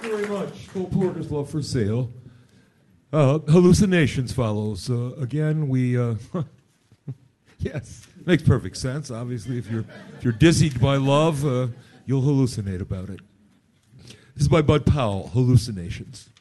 very much. Cole Porter's Love for Sale. Hallucinations follows. Again, we... yes, makes perfect sense. Obviously, if you're dizzied by love, you'll hallucinate about it. This is by Bud Powell, Hallucinations.